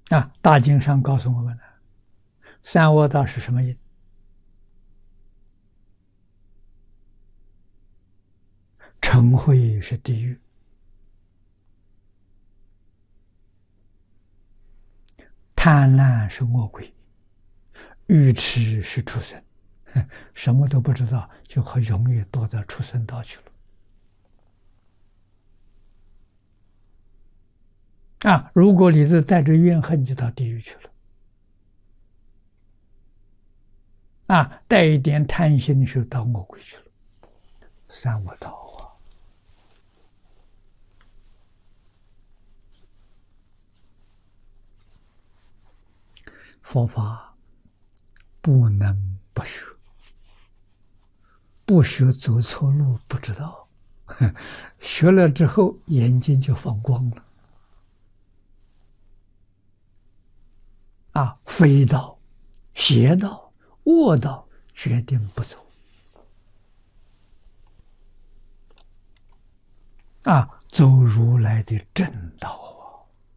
大经上告诉我们了，三恶道是什么因？嗔恚是地狱，贪婪是恶鬼，愚痴是畜生。什么都不知道，就很容易堕到畜生道去了。如果你是带着怨恨，就到地狱去了。带一点贪心的时候，到恶鬼去了。三恶道啊！佛法不能不学，不学走错路不知道，学了之后眼睛就放光了。非道、邪道、恶道决定不走。走如来的正道